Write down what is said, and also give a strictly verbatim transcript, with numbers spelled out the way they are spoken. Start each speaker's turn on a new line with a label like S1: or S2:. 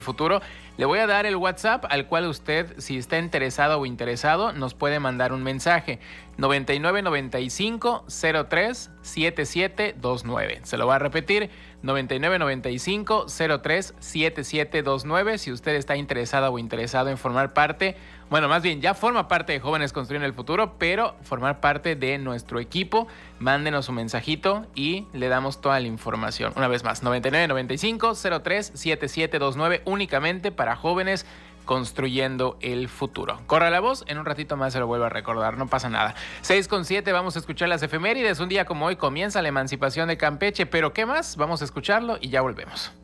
S1: futuro. Le voy a dar el WhatsApp al cual usted, si está interesado o interesado, nos puede mandar un mensaje. noventa y nueve noventa y cinco cero tres siete siete dos nueve. Se lo voy a repetir. noventa y nueve noventa y cinco cero tres siete siete dos nueve. Si usted está interesada o interesado en formar parte, bueno, más bien ya forma parte de Jóvenes Construyendo el Futuro, pero formar parte de nuestro equipo, mándenos un mensajito y le damos toda la información. Una vez más, noventa y nueve noventa y cinco cero tres siete siete dos nueve, únicamente para Jóvenes Construyendo el Futuro. Corra la voz, en un ratito más se lo vuelvo a recordar, no pasa nada. seis con siete, vamos a escuchar las efemérides. Un día como hoy comienza la emancipación de Campeche, pero ¿qué más? Vamos a escucharlo y ya volvemos.